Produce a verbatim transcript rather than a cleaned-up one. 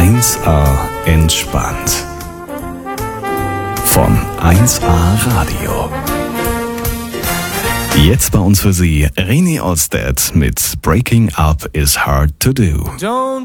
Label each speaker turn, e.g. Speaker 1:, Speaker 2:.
Speaker 1: eins A entspannt. Von eins A Radio. Jetzt bei uns für Sie René Olstedt mit Breaking Up is Hard to Do.
Speaker 2: Don't